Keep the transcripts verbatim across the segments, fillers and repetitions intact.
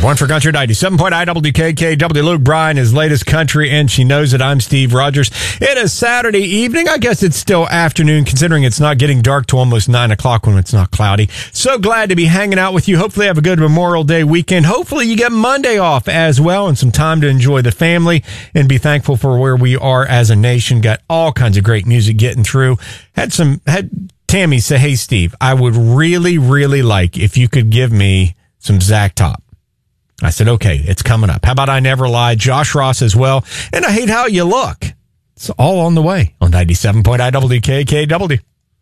One for Country, ninety-seven point I W K K W. Luke Bryan, his latest country, and she knows it. I'm Steve Rogers. It is Saturday evening. I guess it's still afternoon, considering it's not getting dark till almost nine o'clock when it's not cloudy. So glad to be hanging out with you. Hopefully have a good Memorial Day weekend. Hopefully you get Monday off as well and some time to enjoy the family and be thankful for where we are as a nation. Got all kinds of great music getting through. Had some, had Tammy say, hey, Steve, I would really, really like if you could give me some Zach Top. I said, okay, it's coming up. How about I Never Lie? Josh Ross as well. And I Hate How You Look. It's all on the way on ninety-seven point I W K K W.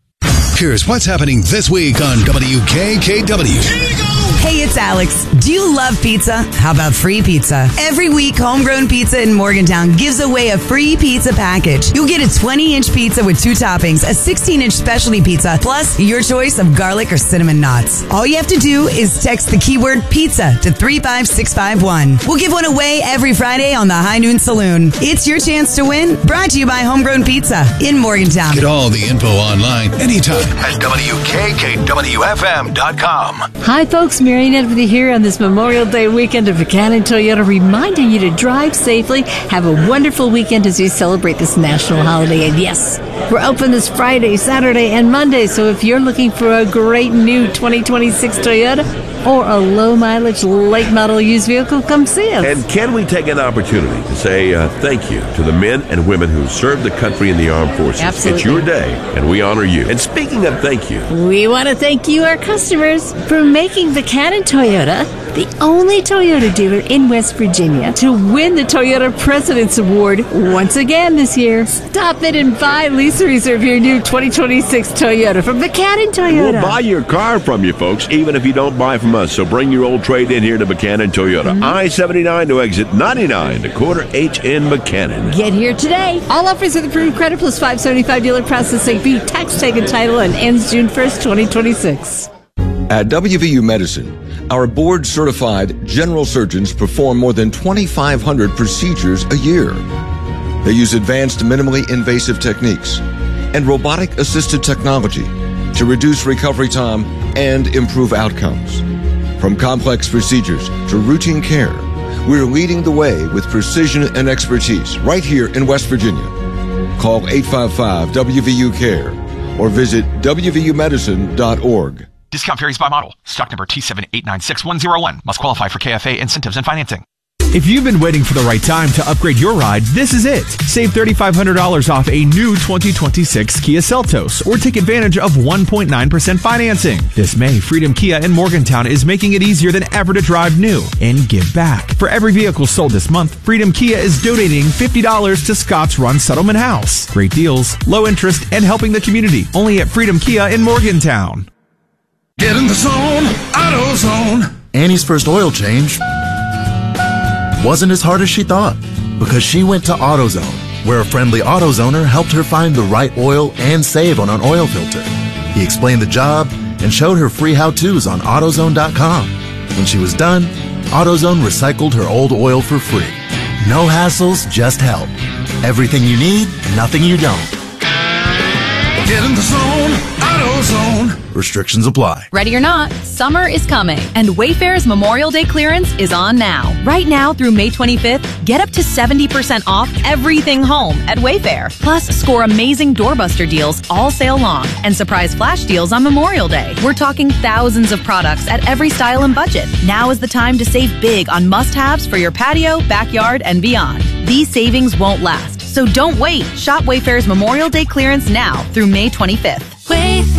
Here's what's happening this week on W K K W. Hey, it's Alex. Do you love pizza? How about free pizza? Every week, Homegrown Pizza in Morgantown gives away a free pizza package. You'll get a twenty-inch pizza with two toppings, a sixteen-inch specialty pizza, plus your choice of garlic or cinnamon knots. All you have to do is text the keyword pizza to three five six five one. We'll give one away every Friday on the High Noon Saloon. It's your chance to win. Brought to you by Homegrown Pizza in Morgantown. Get all the info online anytime at W K K W F M dot com. Hi, folks. Marianne Edwardy here on this Memorial Day weekend of Buchanan Toyota, reminding you to drive safely. Have a wonderful weekend as we celebrate this national holiday. And yes, we're open this Friday, Saturday, and Monday. So if you're looking for a great new twenty twenty-six Toyota or a low-mileage, late-model used vehicle, come see us. And can we take an opportunity to say uh, thank you to the men and women who served the country in the armed forces? Absolutely. It's your day, and we honor you. And speaking of thank you, we want to thank you, our customers, for making Buchanan Toyota the only Toyota dealer in West Virginia to win the Toyota President's Award once again this year. Stop in and buy, lease, or reserve your new twenty twenty-six Toyota from Buchanan Toyota. We'll buy your car from you, folks, even if you don't buy from us. So bring your old trade in here to Buchanan Toyota. Mm-hmm. I seventy-nine to exit ninety-nine to quarter H in Buchanan. Get here today. All offers with approved credit plus five seventy-five dealer processing fee, tax taken title, and ends June first, twenty twenty-six. At W V U Medicine, our board-certified general surgeons perform more than twenty-five hundred procedures a year. They use advanced minimally invasive techniques and robotic-assisted technology to reduce recovery time and improve outcomes. From complex procedures to routine care, we're leading the way with precision and expertise right here in West Virginia. Call eight five five W V U CARE or visit W V U medicine dot org. Discount varies by model. Stock number T seven eight nine six one zero one. Must qualify for K F A incentives and financing. If you've been waiting for the right time to upgrade your ride, this is it. Save three thousand five hundred dollars off a new twenty twenty-six Kia Seltos or take advantage of one point nine percent financing. This May, Freedom Kia in Morgantown is making it easier than ever to drive new and give back. For every vehicle sold this month, Freedom Kia is donating fifty dollars to Scott's Run Settlement House. Great deals, low interest, and helping the community. Only at Freedom Kia in Morgantown. Get in the zone, AutoZone. Annie's first oil change wasn't as hard as she thought because she went to AutoZone, where a friendly AutoZoner helped her find the right oil and save on an oil filter. He explained the job and showed her free how-tos on AutoZone dot com. When she was done, AutoZone recycled her old oil for free. No hassles, just help. Everything you need, nothing you don't. Get in the zone, AutoZone. Restrictions apply. Ready or not, summer is coming, and Wayfair's Memorial Day clearance is on now. Right now through May twenty-fifth, get up to seventy percent off everything home at Wayfair. Plus, score amazing doorbuster deals all sale long and surprise flash deals on Memorial Day. We're talking thousands of products at every style and budget. Now is the time to save big on must-haves for your patio, backyard, and beyond. These savings won't last, so don't wait. Shop Wayfair's Memorial Day clearance now through May twenty-fifth.